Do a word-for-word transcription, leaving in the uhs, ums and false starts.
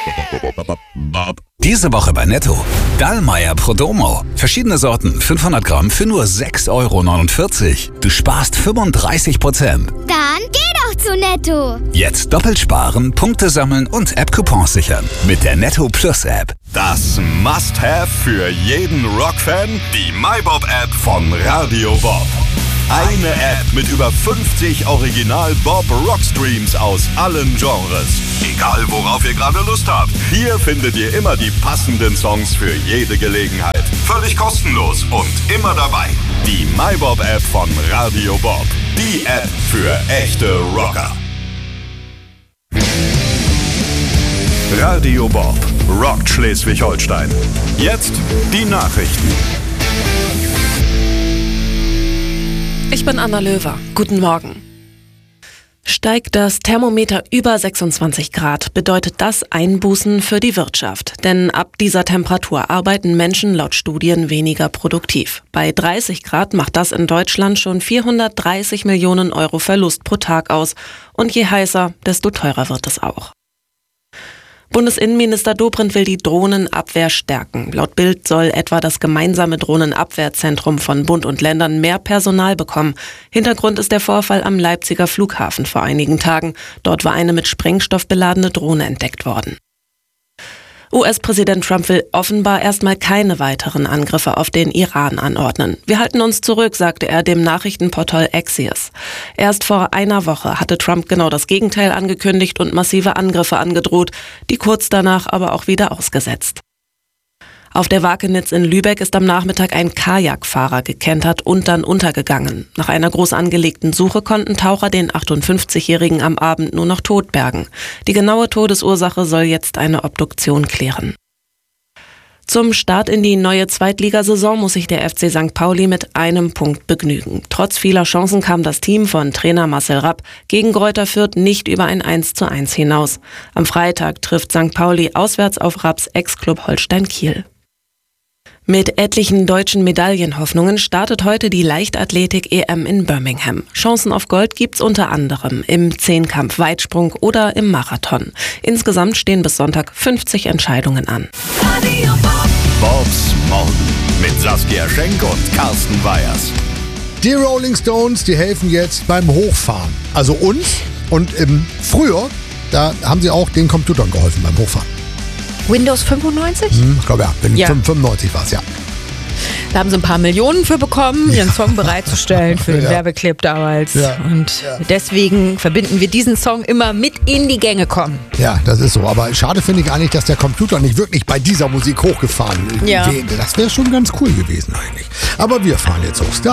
Diese Woche bei Netto. Dallmayr Prodomo. Verschiedene Sorten, fünfhundert Gramm für nur sechs Euro neunundvierzig. Du sparst fünfunddreißig Prozent. Dann geh doch zu Netto. Jetzt doppelt sparen, Punkte sammeln und App-Coupons sichern. Mit der Netto Plus App. Das Must-Have für jeden Rockfan, die MyBob-App von Radio Bob. Eine App mit über fünfzig Original-Bob-Rockstreams aus allen Genres. Egal, worauf ihr gerade Lust habt. Hier findet ihr immer die passenden Songs für jede Gelegenheit. Völlig kostenlos und immer dabei. Die MyBob-App von Radio Bob. Die App für echte Rocker. Radio Bob rockt Schleswig-Holstein. Jetzt die Nachrichten. Ich bin Anna Löwer. Guten Morgen. Steigt das Thermometer über sechsundzwanzig Grad, bedeutet das Einbußen für die Wirtschaft. Denn ab dieser Temperatur arbeiten Menschen laut Studien weniger produktiv. Bei dreißig Grad macht das in Deutschland schon vierhundertdreißig Millionen Euro Verlust pro Tag aus. Und je heißer, desto teurer wird es auch. Bundesinnenminister Dobrindt will die Drohnenabwehr stärken. Laut Bild soll etwa das gemeinsame Drohnenabwehrzentrum von Bund und Ländern mehr Personal bekommen. Hintergrund ist der Vorfall am Leipziger Flughafen vor einigen Tagen. Dort war eine mit Sprengstoff beladene Drohne entdeckt worden. U S-Präsident Trump will offenbar erstmal keine weiteren Angriffe auf den Iran anordnen. Wir halten uns zurück, sagte er dem Nachrichtenportal Axios. Erst vor einer Woche hatte Trump genau das Gegenteil angekündigt und massive Angriffe angedroht, die kurz danach aber auch wieder ausgesetzt. Auf der Wakenitz in Lübeck ist am Nachmittag ein Kajakfahrer gekentert und dann untergegangen. Nach einer groß angelegten Suche konnten Taucher den achtundfünfzigjährigen am Abend nur noch tot bergen. Die genaue Todesursache soll jetzt eine Obduktion klären. Zum Start in die neue Zweitligasaison muss sich der F C Sankt Pauli mit einem Punkt begnügen. Trotz vieler Chancen kam das Team von Trainer Marcel Rapp gegen Greuther Fürth nicht über ein eins zu eins hinaus. Am Freitag trifft Sankt Pauli auswärts auf Rapps Ex-Club Holstein Kiel. Mit etlichen deutschen Medaillenhoffnungen startet heute die Leichtathletik-E M in Birmingham. Chancen auf Gold gibt's unter anderem im Zehnkampf, Weitsprung oder im Marathon. Insgesamt stehen bis Sonntag fünfzig Entscheidungen an. Bobs Morgen mit Saskia Schenk und Carsten Weyers. Die Rolling Stones, die helfen jetzt beim Hochfahren. Also uns. Und ähm, früher, da haben sie auch den Computern geholfen beim Hochfahren. Windows fünfundneunzig? Hm, ich glaube ja, Ja. fünfundneunzig war es, ja. Da haben sie ein paar Millionen für bekommen, ihren Song bereitzustellen für den Ja. Werbeclip damals. Ja. Und Ja. deswegen verbinden wir diesen Song immer mit in die Gänge kommen. Ja, das ist so. Aber schade finde ich eigentlich, dass der Computer nicht wirklich bei dieser Musik hochgefahren Ja. wäre. Das wäre schon ganz cool gewesen eigentlich. Aber wir fahren jetzt hoch.